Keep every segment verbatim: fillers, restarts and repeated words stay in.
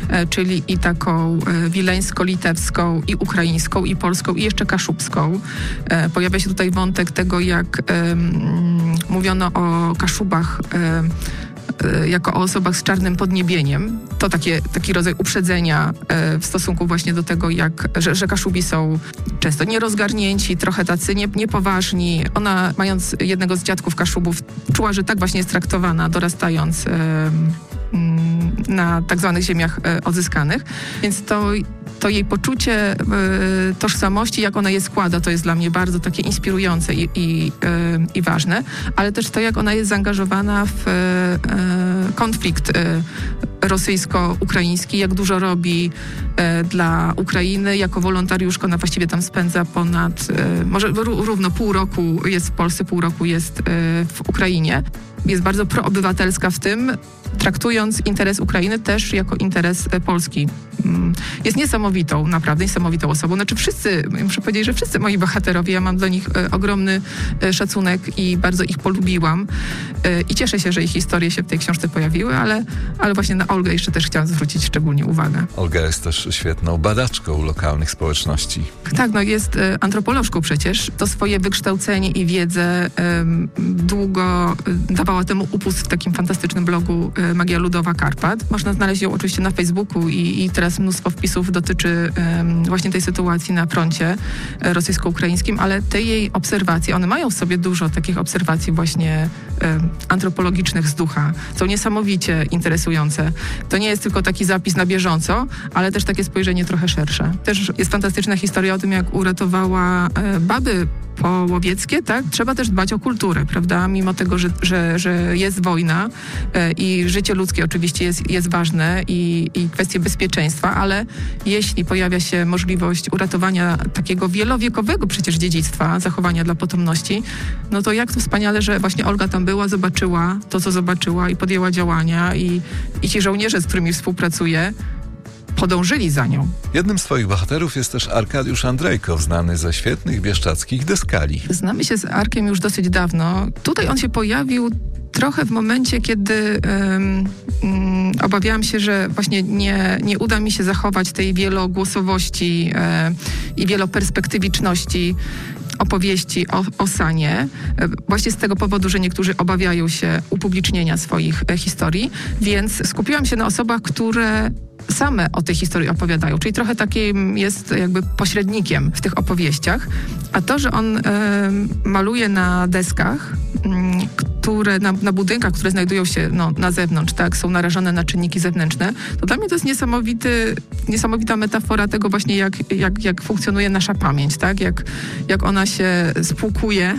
czyli i taką wileńsko-litewską, i ukraińską, i polską, i jeszcze kaszubską. Pojawia się tutaj wątek tego, jak um, mówiono o Kaszubach um, jako o osobach z czarnym podniebieniem. To takie, taki rodzaj uprzedzenia w stosunku właśnie do tego, jak, że, że Kaszubi są często nierozgarnięci, trochę tacy nie, niepoważni. Ona, mając jednego z dziadków Kaszubów, czuła, że tak właśnie jest traktowana, dorastając na tak zwanych ziemiach odzyskanych. Więc to, to jej poczucie tożsamości, jak ona je składa, to jest dla mnie bardzo takie inspirujące i, i, i ważne, ale też to, jak ona jest zaangażowana w konflikt rosyjsko-ukraiński, jak dużo robi dla Ukrainy. Jako wolontariuszka ona właściwie tam spędza ponad, może równo pół roku jest w Polsce, pół roku jest w Ukrainie. Jest bardzo proobywatelska w tym, traktując interes Ukrainy też jako interes Polski. Jest niesamowitą, naprawdę niesamowitą osobą. Znaczy wszyscy, muszę powiedzieć, że wszyscy moi bohaterowie, ja mam do nich ogromny szacunek i bardzo ich polubiłam. I cieszę się, że ich historie się w tej książce pojawiły, ale, ale właśnie na Olgę jeszcze też chciałam zwrócić szczególnie uwagę. Olga jest też świetną badaczką lokalnych społeczności. Tak, no jest antropolożką przecież. To swoje wykształcenie i wiedzę um, długo dawała temu upust w takim fantastycznym blogu Magia Ludowa Karpat. Można znaleźć ją oczywiście na Facebooku i, i teraz mnóstwo wpisów dotyczy um, właśnie tej sytuacji na froncie rosyjsko-ukraińskim, ale te jej obserwacje, one mają w sobie dużo takich obserwacji właśnie um, antropologicznych z ducha. Są niesamowicie interesujące. To nie jest tylko taki zapis na bieżąco, ale też takie spojrzenie trochę szersze. Też jest fantastyczna historia o tym, jak uratowała e, baby połowieckie, tak? Trzeba też dbać o kulturę, prawda? Mimo tego, że, że, że jest wojna e, i życie ludzkie oczywiście jest, jest ważne i, i kwestie bezpieczeństwa, ale jeśli pojawia się możliwość uratowania takiego wielowiekowego przecież dziedzictwa, zachowania dla potomności, no to jak to wspaniale, że właśnie Olga tam była, zobaczyła to, co zobaczyła i podjęła działania i, i ci żołnierze, z którymi współpracuje, podążyli za nią. Jednym z twoich bohaterów jest też Arkadiusz Andrejkow, znany ze świetnych bieszczadzkich deskali. Znamy się z Arkiem już dosyć dawno. Tutaj on się pojawił trochę w momencie, kiedy um, um, obawiałam się, że właśnie nie, nie uda mi się zachować tej wielogłosowości um, i wieloperspektywiczności opowieści o, o Sanie. Właśnie z tego powodu, że niektórzy obawiają się upublicznienia swoich e, historii, więc skupiłam się na osobach, które same o tej historii opowiadają, czyli trochę takim jest jakby pośrednikiem w tych opowieściach. A to, że on e, maluje na deskach, m, które na, na budynkach, które znajdują się no, na zewnątrz, tak, są narażone na czynniki zewnętrzne, to dla mnie to jest niesamowity, niesamowita metafora tego właśnie, jak, jak, jak funkcjonuje nasza pamięć, tak, jak, jak ona się spłukuje,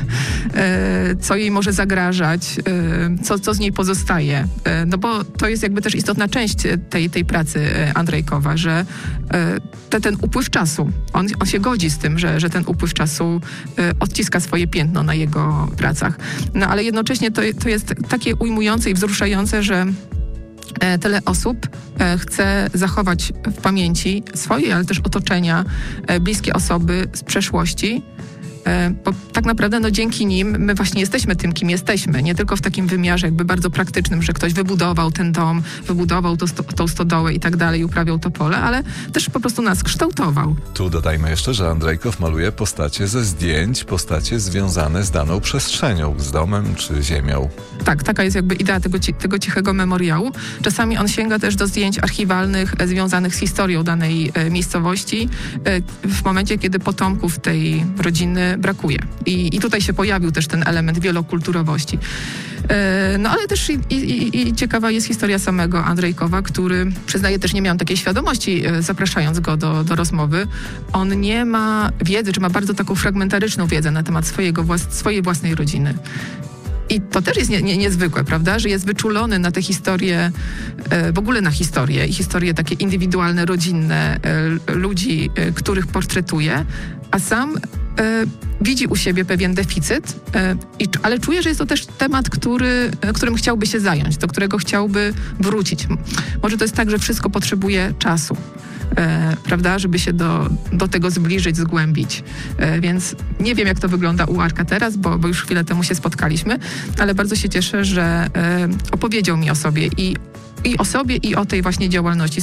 e, co jej może zagrażać, e, co, co z niej pozostaje. E, no bo to jest jakby też istotna część tej, tej pracy Andrejkowa, że e, te, ten upływ czasu, on, on się godzi z tym, że, że ten upływ czasu e, odciska swoje piętno na jego pracach. No ale jednocześnie to, to jest takie ujmujące i wzruszające, że e, tyle osób e, chce zachować w pamięci swojej, ale też otoczenia e, bliskie osoby z przeszłości. Bo tak naprawdę no, dzięki nim my właśnie jesteśmy tym, kim jesteśmy. Nie tylko w takim wymiarze jakby bardzo praktycznym, że ktoś wybudował ten dom, wybudował to sto, tą stodołę i tak dalej, uprawiał to pole, ale też po prostu nas kształtował. Tu dodajmy jeszcze, że Andrejkow maluje postacie ze zdjęć, postacie związane z daną przestrzenią, z domem czy ziemią. Tak, taka jest jakby idea tego, tego cichego memoriału. Czasami on sięga też do zdjęć archiwalnych e, związanych z historią danej e, miejscowości e, w momencie, kiedy potomków tej rodziny brakuje. I, I tutaj się pojawił też ten element wielokulturowości. E, no ale też i, i, i ciekawa jest historia samego Andrejkowa, który, przyznaję, też nie miałam takiej świadomości, e, zapraszając go do, do rozmowy. On nie ma wiedzy, czy ma bardzo taką fragmentaryczną wiedzę na temat swojego, włas, swojej własnej rodziny. I to też jest nie, nie, niezwykłe, prawda, że jest wyczulony na te historie, e, w ogóle na historie i historie takie indywidualne, rodzinne e, ludzi, e, których portretuje, a sam e, widzi u siebie pewien deficyt, e, i, ale czuje, że jest to też temat, który, e, którym chciałby się zająć, do którego chciałby wrócić. Może to jest tak, że wszystko potrzebuje czasu. E, prawda, żeby się do, do tego zbliżyć, zgłębić. E, więc nie wiem, jak to wygląda u Arka teraz, bo, bo już chwilę temu się spotkaliśmy, ale bardzo się cieszę, że e, opowiedział mi o sobie i, i o sobie, i o tej właśnie działalności